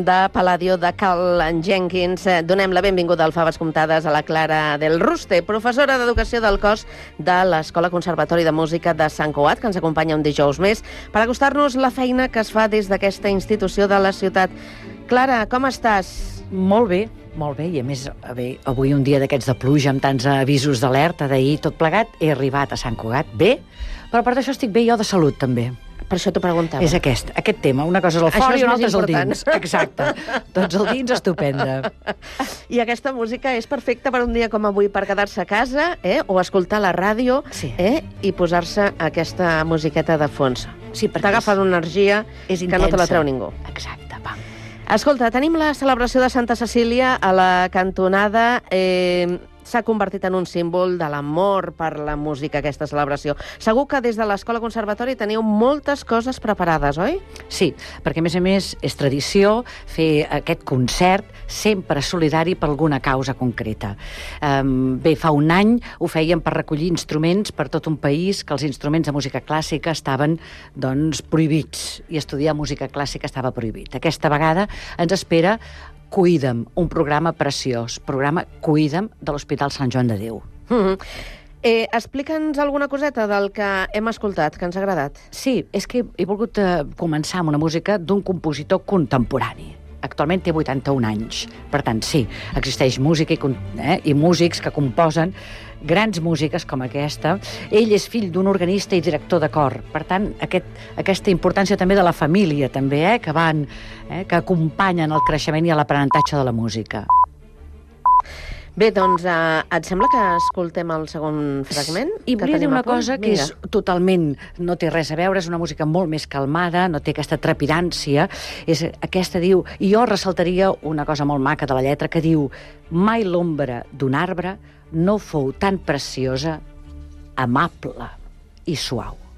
de Palladio de Carl Jenkins. Donem la benvinguda al Faves Comptades a la Clara del Ruste, professora d'Educació del Cos de l'Escola Conservatori de Música de Sant Cugat, que ens acompanya un dijous més per acostar-nos la feina que es fa des d'aquesta institució de la ciutat. Clara, com estàs? Molt bé, i a més, avui un dia d'aquests de pluja amb tants avisos d'alerta d'ahir, tot plegat, he arribat a Sant Cugat bé, però per això estic bé jo de salut també. Per això t'ho preguntava. És aquest tema. Una cosa és el fora i una altra és el dins. Exacte. Doncs el dins estupenda. I aquesta música és perfecta per un dia com avui, per quedar-se a casa o escoltar la ràdio i posar-se aquesta musiqueta de fons. Sí, t'agafa una energia que no te la treu ningú. Exacte, pam. Escolta, tenim la celebració de Santa Cecília a la cantonada. S'ha convertit en un símbol de l'amor per la música, aquesta celebració. Segur que des de l'Escola Conservatori teniu moltes coses preparades, oi? Sí, perquè a més és tradició fer aquest concert sempre solidari per alguna causa concreta. Bé, fa un any ho fèiem per recollir instruments per tot un país, que els instruments de música clàssica estaven, doncs, prohibits, i estudiar música clàssica estava prohibit. Aquesta vegada ens espera Cuida'm, un programa preciós, programa Cuida'm de l'Hospital Sant Joan de Déu. Explica'ns alguna coseta del que hem escoltat, que ens ha agradat. Sí, és que he volgut començar amb una música d'un compositor contemporani. Actualment té 81 anys. Per tant, sí, existeix música i músics que composen grans músiques com aquesta. Ell és fill d'un organista i director de cor. Per tant, aquesta importància també de la família, també, que acompanyen el creixement i l'aprenentatge de la música. Bé, doncs, et sembla que escoltem el segon fragment? I volia dir una cosa que és totalment, no té res a veure, és una música molt més calmada, no té aquesta trepidància, és aquesta, diu, i jo ressaltaria una cosa molt maca de la lletra, que diu: mai l'ombra d'un arbre no fou tan preciosa, amable i suau.